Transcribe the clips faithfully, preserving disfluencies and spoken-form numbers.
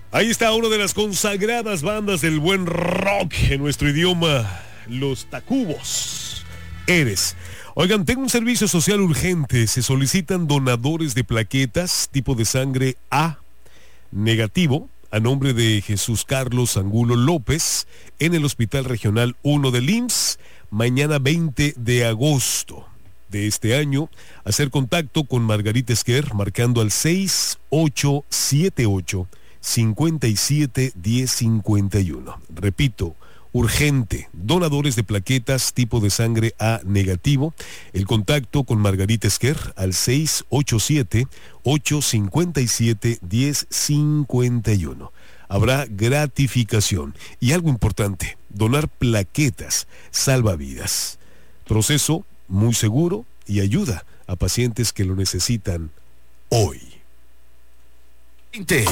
Ahí está una de las consagradas bandas del buen rock en nuestro idioma, los Tacubos. Eres. Oigan, tengo un servicio social urgente. Se solicitan donadores de plaquetas tipo de sangre A negativo a nombre de Jesús Carlos Angulo López en el Hospital Regional uno del I M S S mañana veinte de agosto de este año. Hacer contacto con Margarita Esquer marcando al seis ocho siete ocho cincuenta y siete diez cincuenta y uno. Repito, urgente, donadores de plaquetas tipo de sangre A negativo. El contacto con Margarita Esquer al seis ocho siete ocho cincuenta y siete diez cincuenta y uno. Habrá gratificación. Y algo importante, donar plaquetas salva vidas. Proceso muy seguro y ayuda a pacientes que lo necesitan hoy. veinte.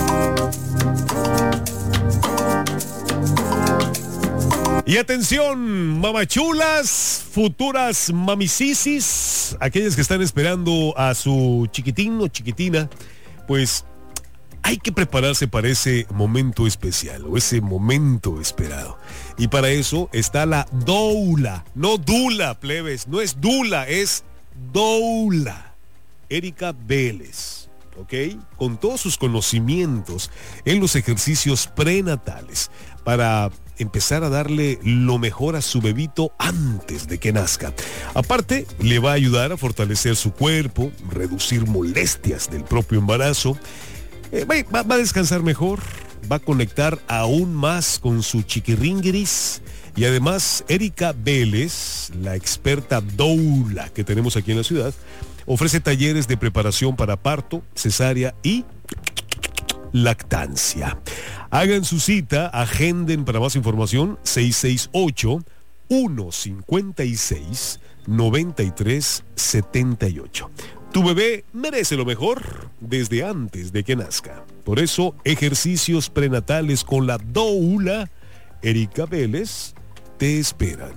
Y atención, mamachulas, futuras mamicisis, aquellas que están esperando a su chiquitín o chiquitina, pues hay que prepararse para ese momento especial o ese momento esperado. Y para eso está la doula, no dula, plebes, no es dula, es doula. Erika Vélez, ¿ok? Con todos sus conocimientos en los ejercicios prenatales para empezar a darle lo mejor a su bebito antes de que nazca. Aparte, le va a ayudar a fortalecer su cuerpo, reducir molestias del propio embarazo. Eh, va, va a descansar mejor, va a conectar aún más con su chiquiringuiris. Y además, Erika Vélez, la experta doula que tenemos aquí en la ciudad, ofrece talleres de preparación para parto, cesárea y lactancia. Hagan su cita, agenden para más información seis seis ocho, uno cinco seis, nueve tres siete ocho. Tu bebé merece lo mejor desde antes de que nazca. Por eso, ejercicios prenatales con la doula Erika Vélez te esperan.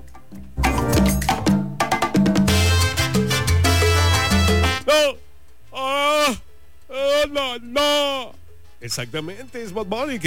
¡No! ¡Ah! ¡Oh, no, no! Exactamente, es Bad Bunny.